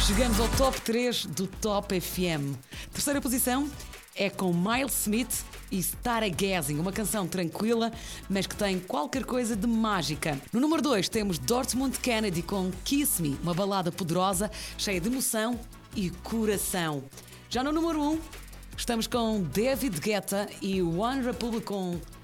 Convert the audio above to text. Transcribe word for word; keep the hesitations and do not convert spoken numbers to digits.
Chegamos ao top três do Top F M. Terceira posição é com Miles Smith e Stargazing, uma canção tranquila, mas que tem qualquer coisa de mágica. No número dois temos Dortmund Kennedy com Kiss Me, uma balada poderosa, cheia de emoção e coração. Já no número um, estamos com David Guetta e One Republic com